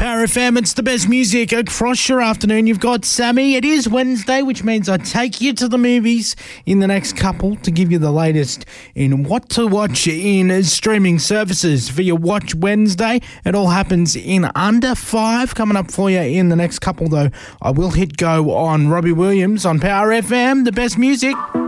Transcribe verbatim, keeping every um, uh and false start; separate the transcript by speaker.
Speaker 1: Power F M, it's the best music across your afternoon. You've got Sammy. It is Wednesday, which means I take you to the movies in the next couple to give you the latest in what to watch in streaming services for your Watch Wednesday. It all happens in under five. Coming up for you in the next couple, though, I will hit go on Robbie Williams on Power F M, the best music.